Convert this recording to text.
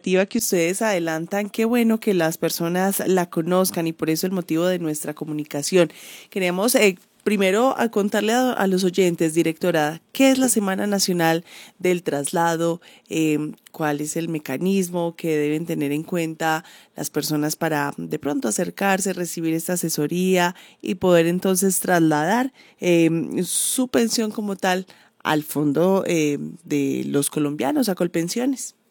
iniciativa que ustedes adelantan, qué bueno que las personas la conozcan y por eso el motivo de nuestra comunicación. Queremos primero a contarle a los oyentes, directora, ¿qué es la Semana Nacional del Traslado? ¿Cuál es el mecanismo que deben tener en cuenta las personas para de pronto acercarse, recibir esta asesoría y poder entonces trasladar su pensión como tal al fondo de los colombianos, a Colpensiones?